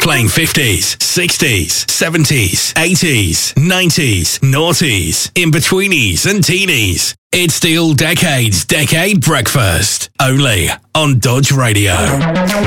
playing 50s, 60s, 70s, 80s, 90s, noughties, in-betweenies and teenies. It's Steel Decades Decade Breakfast, only on Dodge Radio.